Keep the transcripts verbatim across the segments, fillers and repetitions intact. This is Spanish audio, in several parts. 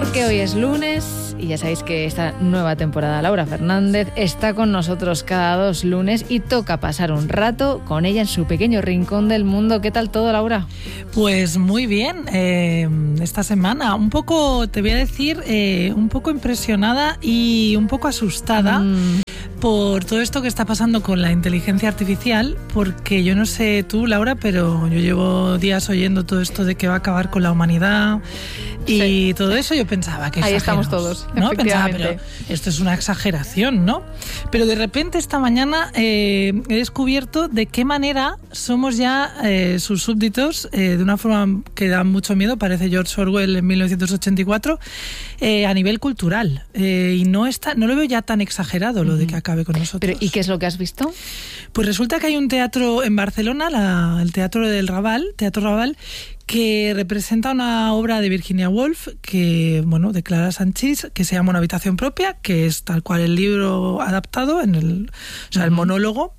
porque hoy es lunes y ya sabéis que esta nueva temporada Laura Fernández está con nosotros cada dos lunes y toca pasar un rato con ella en su pequeño rincón del mundo. ¿Qué tal todo, Laura? Pues muy bien, eh, esta semana un poco, te voy a decir, eh, un poco impresionada y un poco asustada mm. por todo esto que está pasando con la inteligencia artificial, porque yo no sé tú, Laura, pero yo llevo días oyendo todo esto de que va a acabar con la humanidad y sí. todo eso. Yo pensaba que ahí estamos todos, ¿no? Pensaba, pero esto es una exageración, ¿no? Pero de repente esta mañana eh, he descubierto de qué manera somos ya eh, sus súbditos, eh, de una forma que da mucho miedo, parece George Orwell en mil novecientos ochenta y cuatro, eh, a nivel cultural. Eh, y no está, no lo veo ya tan exagerado lo uh-huh. de que acabe con nosotros. ¿Pero, ¿Y qué es lo que has visto? Pues resulta que hay un teatro en Barcelona, la, el Teatro del Raval, Teatro Raval, que representa una obra de Virginia Woolf, que, bueno, de Clara Sanchis, que se llama Una habitación propia, que es tal cual el libro adaptado, en el, o sea, uh-huh. el monólogo.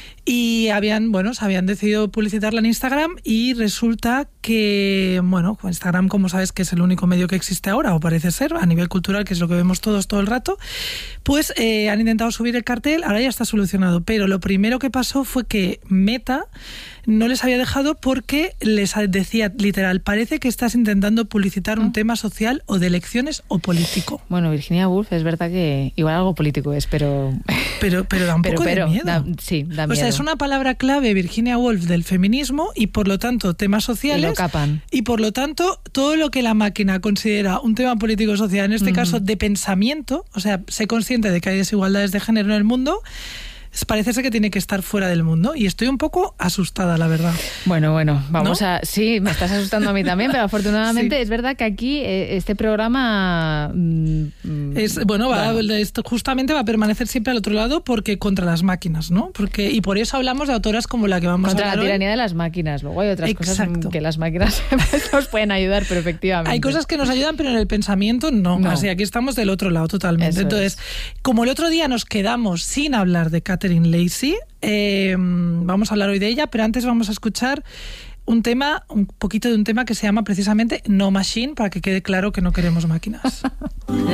Y habían, bueno, se habían decidido publicitarla en Instagram y resulta que, bueno, Instagram, como sabes, que es el único medio que existe ahora, o parece ser, a nivel cultural, que es lo que vemos todos todo el rato, pues eh, han intentado subir el cartel, ahora ya está solucionado, pero lo primero que pasó fue que Meta no les había dejado porque les decía literal, parece que estás intentando publicitar un ¿Mm? tema social o de elecciones o político. Bueno, Virginia Woolf es verdad que igual algo político es, pero... Pero, pero da un pero, poco pero, de miedo. Da, sí, da miedo. O sea, es una palabra clave, Virginia Woolf, del feminismo y por lo tanto temas sociales. Y lo capan. Y por lo tanto todo lo que la máquina considera un tema político-social, en este uh-huh. caso de pensamiento, o sea, sé consciente de que hay desigualdades de género en el mundo, parece ser que tiene que estar fuera del mundo y estoy un poco asustada, la verdad. Bueno, bueno, vamos ¿No? a... Sí, me estás asustando a mí también, pero afortunadamente sí. es verdad que aquí eh, este programa... Mmm, es Bueno, va, bueno. Esto justamente va a permanecer siempre al otro lado porque contra las máquinas, ¿no? Porque Y por eso hablamos de autoras como la que vamos contra a hablar Contra la tiranía hoy. de las máquinas. Luego hay otras Exacto. cosas que las máquinas nos pueden ayudar, pero efectivamente. Hay cosas que nos ayudan, pero en el pensamiento no. no. Así aquí estamos del otro lado totalmente. Eso Entonces, es. como el otro día nos quedamos sin hablar de Catherine Lacey, Eh, vamos a hablar hoy de ella, pero antes vamos a escuchar un tema, un poquito de un tema que se llama precisamente No Machine, para que quede claro que no queremos máquinas.